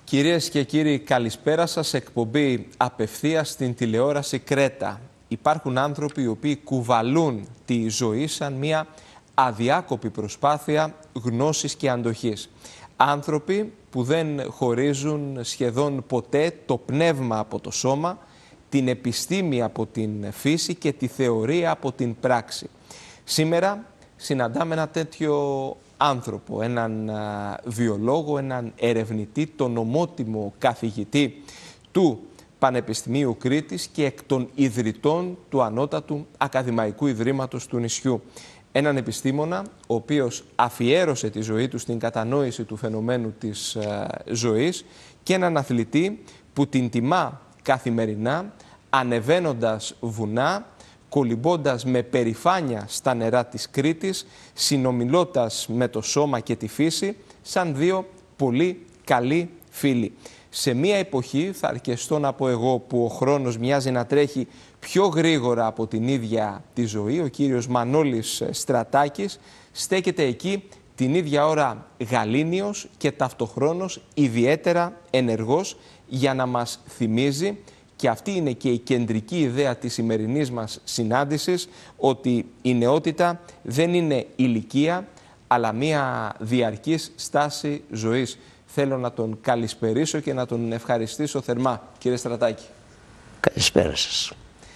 Κυρίες και κύριοι, καλησπέρα σας. Εκπομπή απευθείας στην τηλεόραση Κρέτα. Υπάρχουν άνθρωποι οι οποίοι κουβαλούν τη ζωή σαν μια αδιάκοπη προσπάθεια γνώσης και αντοχής. Άνθρωποι που δεν χωρίζουν σχεδόν ποτέ το πνεύμα από το σώμα, την επιστήμη από την φύση και τη θεωρία από την πράξη. Σήμερα συναντάμε ένα τέτοιο άνθρωπο, έναν βιολόγο, έναν ερευνητή, τον ομότιμο καθηγητή του Πανεπιστημίου Κρήτης και εκ των ιδρυτών του Ανώτατου Ακαδημαϊκού Ιδρύματος του νησιού. Έναν επιστήμονα ο οποίος αφιέρωσε τη ζωή του στην κατανόηση του φαινομένου της ζωής και έναν αθλητή που την τιμά καθημερινά ανεβαίνοντας βουνά, κολυμπώντας με περηφάνεια στα νερά της Κρήτης, συνομιλώντας με το σώμα και τη φύση, σαν δύο πολύ καλοί φίλοι. Σε μία εποχή, θα αρκεστώ να πω εγώ, που ο χρόνος μοιάζει να τρέχει πιο γρήγορα από την ίδια τη ζωή, ο κύριος Μανώλης Στρατάκης στέκεται εκεί την ίδια ώρα γαλήνιος και ταυτοχρόνως ιδιαίτερα ενεργός για να μας θυμίζει, και αυτή είναι και η κεντρική ιδέα της σημερινής μας συνάντησης, ότι η νεότητα δεν είναι ηλικία, αλλά μία διαρκής στάση ζωής. Θέλω να τον καλησπερίσω και να τον ευχαριστήσω θερμά. Κύριε Στρατάκη. Καλησπέρα σας.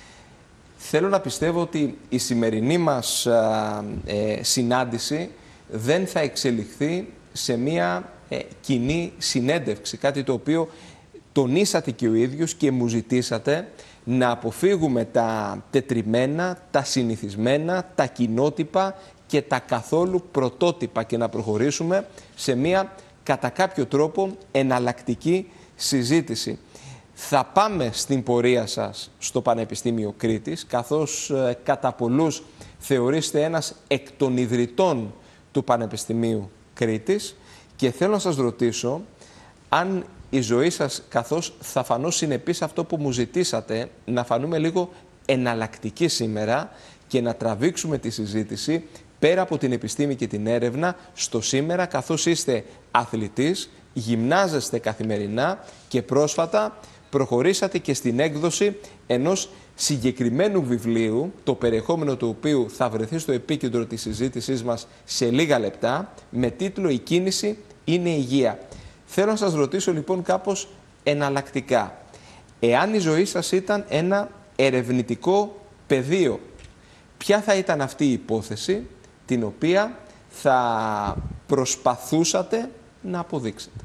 Θέλω να πιστεύω ότι η σημερινή μας συνάντηση δεν θα εξελιχθεί σε μία κοινή συνέντευξη, κάτι το οποίο τονίσατε και ο ίδιος και μου ζητήσατε να αποφύγουμε τα τετριμένα, τα συνηθισμένα, τα κοινότυπα και τα καθόλου πρωτότυπα και να προχωρήσουμε σε μία κατά κάποιο τρόπο εναλλακτική συζήτηση. Θα πάμε στην πορεία σας στο Πανεπιστήμιο Κρήτης, καθώς κατά πολλούς θεωρείστε ένας εκ των ιδρυτών του Πανεπιστημίου Κρήτης, και θέλω να σας ρωτήσω αν η ζωή σας, καθώς θα φανώ συνεπής αυτό που μου ζητήσατε, να φανούμε λίγο εναλλακτικοί σήμερα και να τραβήξουμε τη συζήτηση πέρα από την επιστήμη και την έρευνα στο σήμερα, καθώς είστε αθλητής, γυμνάζεστε καθημερινά και πρόσφατα προχωρήσατε και στην έκδοση ενός συγκεκριμένου βιβλίου, το περιεχόμενο του οποίου θα βρεθεί στο επίκεντρο της συζήτησής μας σε λίγα λεπτά, με τίτλο «Η κίνηση είναι υγεία». Θέλω να σας ρωτήσω λοιπόν κάπως εναλλακτικά. Εάν η ζωή σας ήταν ένα ερευνητικό πεδίο, ποια θα ήταν αυτή η υπόθεση την οποία θα προσπαθούσατε να αποδείξετε?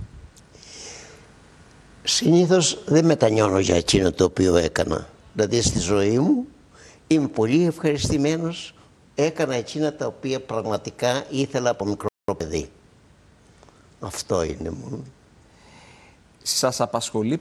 Συνήθως δεν μετανιώνω για εκείνο το οποίο έκανα. Δηλαδή στη ζωή μου είμαι πολύ ευχαριστημένος. Έκανα εκείνα τα οποία πραγματικά ήθελα από μικρό παιδί. Αυτό είναι μόνο. Σας απασχολεί